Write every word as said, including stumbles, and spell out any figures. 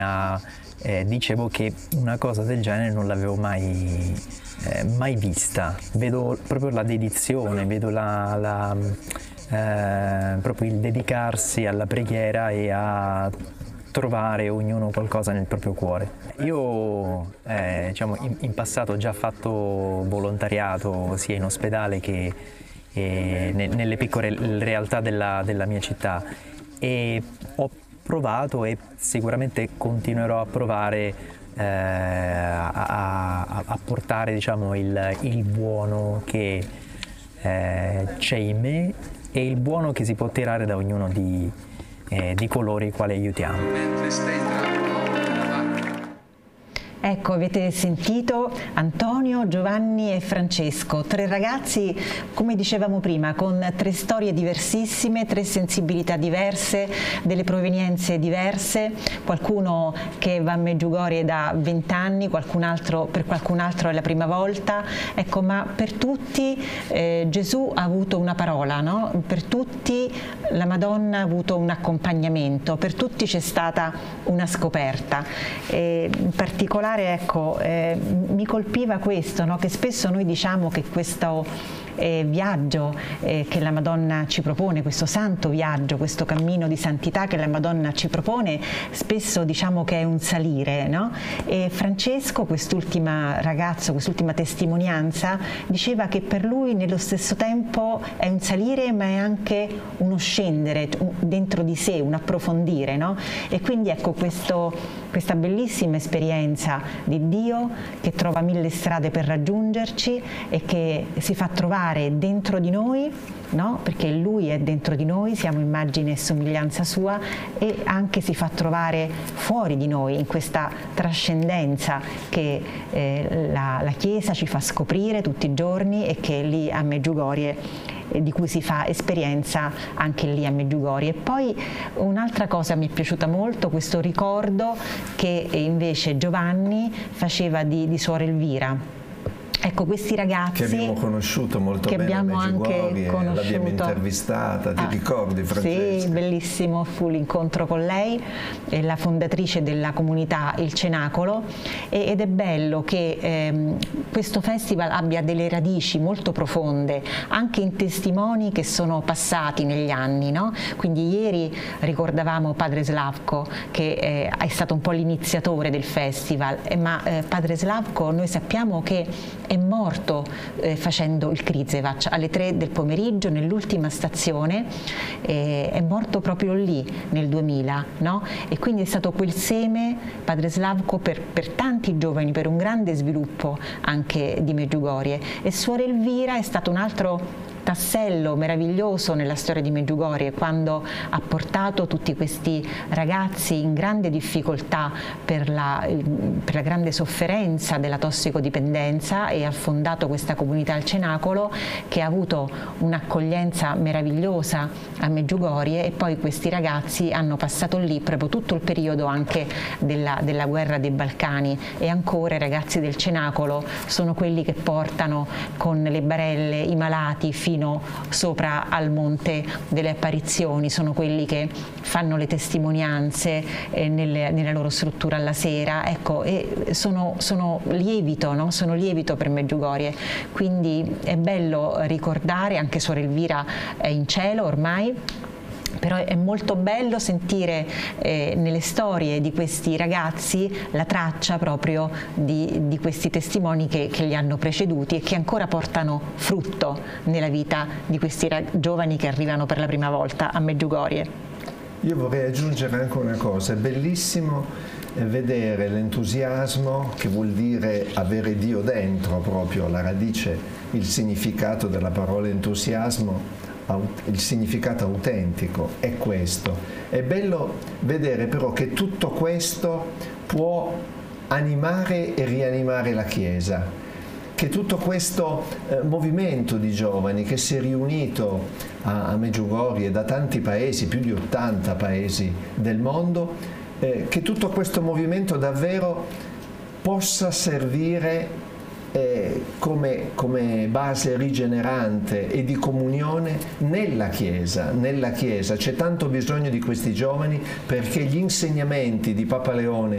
Eh, dicevo che una cosa del genere non l'avevo mai, eh, mai vista. Vedo proprio la dedizione, vedo la, la, eh, proprio il dedicarsi alla preghiera e a trovare ognuno qualcosa nel proprio cuore. Io eh, diciamo, in, in passato ho già fatto volontariato sia in ospedale che eh, ne, nelle piccole realtà della, della mia città e ho provato e sicuramente continuerò a provare eh, a, a, a portare diciamo, il, il buono che eh, c'è in me e il buono che si può tirare da ognuno di, eh, di coloro i quali aiutiamo. Ecco, avete sentito Antonio, Giovanni e Francesco, tre ragazzi, come dicevamo prima, con tre storie diversissime, tre sensibilità diverse, delle provenienze diverse, qualcuno che va a Medjugorje da vent'anni, qualcun altro, per qualcun altro è la prima volta, ecco, ma per tutti eh, Gesù ha avuto una parola, no? Per tutti la Madonna ha avuto un accompagnamento, per tutti c'è stata una scoperta. E in particolare ecco, eh, mi colpiva questo, no? Che spesso noi diciamo che questo eh, viaggio eh, che la Madonna ci propone, questo santo viaggio, questo cammino di santità che la Madonna ci propone, spesso diciamo che è un salire, no? E Francesco, quest'ultima ragazzo, quest'ultima testimonianza, diceva che per lui nello stesso tempo è un salire ma è anche uno scendere dentro di sé, un approfondire, no? E quindi ecco questo, questa bellissima esperienza di Dio che trova mille strade per raggiungerci e che si fa trovare dentro di noi, no? Perché Lui è dentro di noi, siamo immagine e somiglianza sua, e anche si fa trovare fuori di noi in questa trascendenza che eh, la, la Chiesa ci fa scoprire tutti i giorni e che lì a Medjugorje di cui si fa esperienza anche lì a Medjugorje. E poi un'altra cosa mi è piaciuta molto, questo ricordo che invece Giovanni faceva di, di Suor Elvira. Ecco, questi ragazzi che abbiamo conosciuto molto che bene abbiamo a anche conosciuto. L'abbiamo intervistata, ti ah, ricordi Francesca? Sì, bellissimo fu l'incontro con lei, è la fondatrice della comunità Il Cenacolo, e, ed è bello che ehm, questo festival abbia delle radici molto profonde anche in testimoni che sono passati negli anni, no? Quindi ieri ricordavamo Padre Slavko che eh, è stato un po' l'iniziatore del festival, eh, ma eh, Padre Slavko noi sappiamo che è morto eh, facendo il Križevac alle tre del pomeriggio nell'ultima stazione, eh, è morto proprio lì nel duemila, no? E quindi è stato quel seme, Padre Slavko, per, per tanti giovani, per un grande sviluppo anche di Medjugorje. E Suor Elvira è stato un altro tassello meraviglioso nella storia di Medjugorje, quando ha portato tutti questi ragazzi in grande difficoltà per la, per la grande sofferenza della tossicodipendenza, e ha fondato questa comunità al Cenacolo che ha avuto un'accoglienza meravigliosa a Medjugorje, e poi questi ragazzi hanno passato lì proprio tutto il periodo anche della, della guerra dei Balcani, e ancora i ragazzi del Cenacolo sono quelli che portano con le barelle i malati fino sopra al Monte delle Apparizioni, sono quelli che fanno le testimonianze eh, nelle, nella loro struttura alla sera, ecco, e sono, sono lievito, no? Sono lievito per Medjugorje, quindi è bello ricordare, anche Suor Elvira è in cielo ormai, però è molto bello sentire eh, nelle storie di questi ragazzi la traccia proprio di, di questi testimoni che, che li hanno preceduti e che ancora portano frutto nella vita di questi giovani che arrivano per la prima volta a Medjugorje. Io vorrei aggiungere anche una cosa, è bellissimo vedere l'entusiasmo, che vuol dire avere Dio dentro, proprio la radice, il significato della parola entusiasmo. Il significato autentico è questo. È bello vedere però che tutto questo può animare e rianimare la Chiesa, che tutto questo eh, movimento di giovani che si è riunito a, a Medjugorje da tanti paesi, più di ottanta paesi del mondo, eh, che tutto questo movimento davvero possa servire Eh, come, come base rigenerante e di comunione nella Chiesa. Nella Chiesa c'è tanto bisogno di questi giovani, perché gli insegnamenti di Papa Leone